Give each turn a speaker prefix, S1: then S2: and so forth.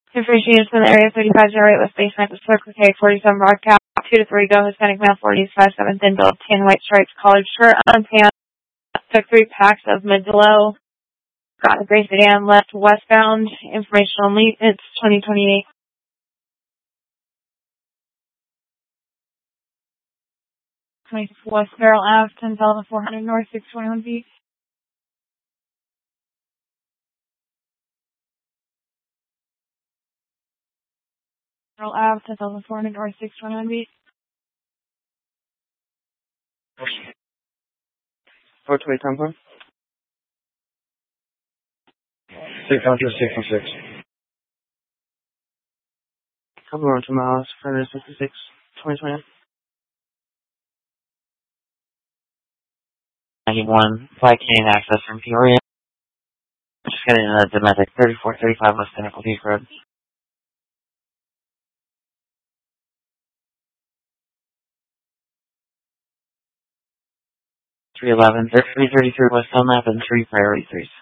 S1: Information used in the area 3508 West Basement, the Circle K 47 broadcast, 2 to 3 go, Hispanic male, 40s, 5'7", thin build, tan white stripes, collared shirt, on pants, took 3 packs of mid to low, got a gray sedan, left westbound, information only, it's 2028. West Barrel Ave, 10,400 North, 621 feet. Barrel Ave, 10,400 North, 621 feet.
S2: 420 10 606. Couple more 2 miles, 566, 2020. 91, flight gain access from Peoria. Just getting in a domestic 3435 West Pinnacle Peak Road. 311, 333 West Hillmap and 3 priority 3.